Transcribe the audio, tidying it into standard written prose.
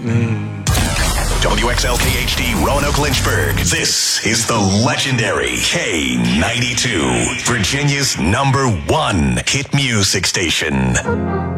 WXLKHD Roanoke Lynchburg. This is the legendary K92, Virginia's #1 hit music station.